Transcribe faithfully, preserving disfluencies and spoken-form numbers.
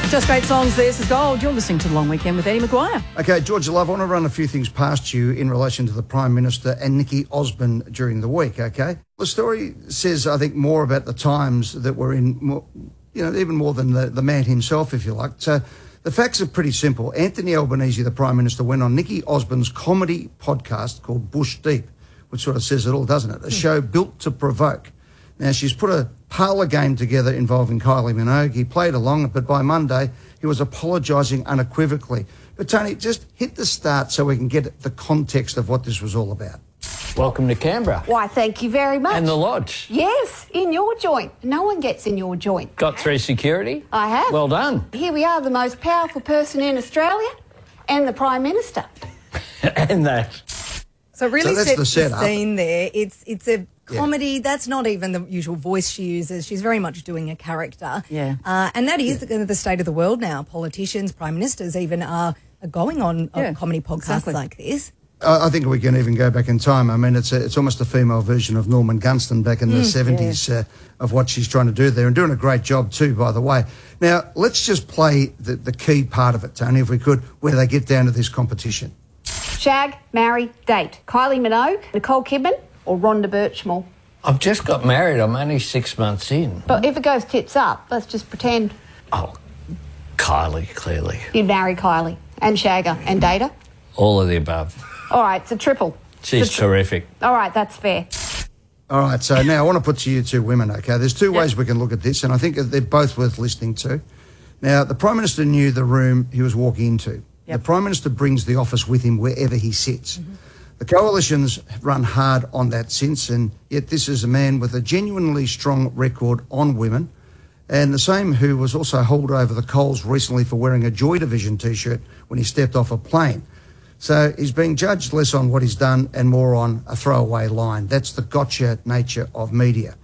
Just great songs. This is Gold. You're listening to The Long Weekend with Eddie Maguire. Okay, George Love, I want to run a few things past you in relation to the Prime Minister and Nikki Osborne during the week, okay? The story says, I think, more about the times that we're in, more, you know, even more than the, the man himself, if you like. So the facts are pretty simple. Anthony Albanese, the Prime Minister, went on Nikki Osborne's comedy podcast called Bush Deep, which sort of says it all, doesn't it? A show built to provoke. Now, she's put a parlour game together involving Kylie Minogue. He played along, but by Monday, he was apologising unequivocally. But, Tony, just hit the start so we can get the context of what this was all about. Welcome to Canberra. Why, thank you very much. And the lodge. Yes, in your joint. No one gets in your joint. Got through security? I have. Well done. Here we are, the most powerful person in Australia and the Prime Minister. And that. So it really So that's sets the the, setup. scene there. It's it's a comedy. That's not even the usual voice she uses. She's very much doing a character. Yeah. Uh, and that is the, the state of the world now. Politicians, prime ministers even are, are going on Yeah, uh, comedy podcasts exactly. like this. I I think we can even go back in time. I mean, it's a, it's almost a female version of Norman Gunston back in the seventies uh, of what she's trying to do there, and doing a great job too, by the way. Now, let's just play the, the key part of it, Tony, if we could, where they get down to this competition. Shag, marry, date. Kylie Minogue, Nicole Kidman or Rhonda Birchmore. I've just got married. I'm only six months in. But if it goes tits up, let's just pretend Oh, Kylie, clearly. you'd marry Kylie and shag her and date her. All of the above. All right, it's a triple. She's It's a tri- terrific. All right, that's fair. All right, so now I want to put to you two women, okay? There's two ways we can look at this, and I think that they're both worth listening to. Now, the Prime Minister knew the room he was walking into. Yep. The Prime Minister brings the office with him wherever he sits. Mm-hmm. The coalitions have run hard on that since, and yet this is a man with a genuinely strong record on women, and the same who was also hauled over the coals recently for wearing a Joy Division T-shirt when he stepped off a plane. So he's being judged less on what he's done and more on a throwaway line. That's the gotcha nature of media.